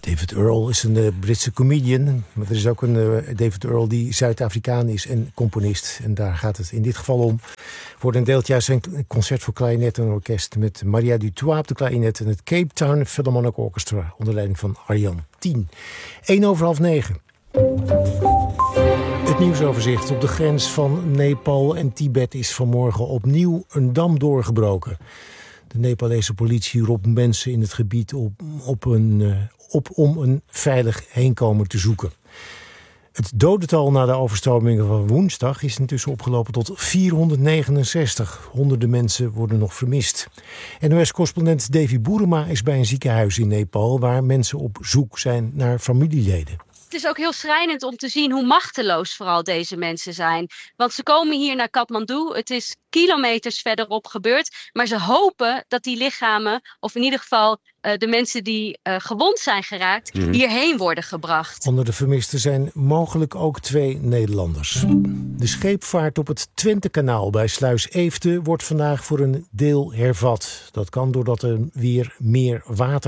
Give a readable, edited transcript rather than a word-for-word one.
David Earl is een Britse comedian. Maar er is ook een David Earl die Zuid-Afrikaan is en componist. En daar gaat het in dit geval om. Voor een deeltje uit zijn concert voor klarinet en orkest... met Maria Dutoit op de klarinet en het Cape Town Philharmonic Orchestra... onder leiding van Arjan 10. 9:08. Het nieuwsoverzicht. Op de grens van Nepal en Tibet is vanmorgen opnieuw een dam doorgebroken. De Nepalese politie roept mensen in het gebied op om een veilig heenkomen te zoeken. Het dodental na de overstromingen van woensdag is intussen opgelopen tot 469. Honderden mensen worden nog vermist. NOS-correspondent Davy Boerema is bij een ziekenhuis in Nepal... waar mensen op zoek zijn naar familieleden. Het is ook heel schrijnend om te zien hoe machteloos vooral deze mensen zijn. Want ze komen hier naar Kathmandu. Het is kilometers verderop gebeurd. Maar ze hopen dat die lichamen, of in ieder geval de mensen die gewond zijn geraakt, hierheen worden gebracht. Onder de vermisten zijn mogelijk ook 2 Nederlanders. De scheepvaart op het Twentekanaal bij Sluis Eefde wordt vandaag voor een deel hervat. Dat kan doordat er weer meer water